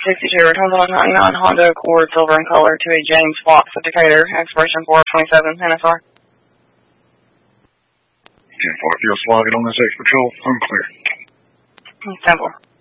62, return to 199 Honda Accord, silver in color, to a James Fox of Decatur, expiration 427, NSR. 10-4, if you'll slide it on this X patrol, unclear. 10-4.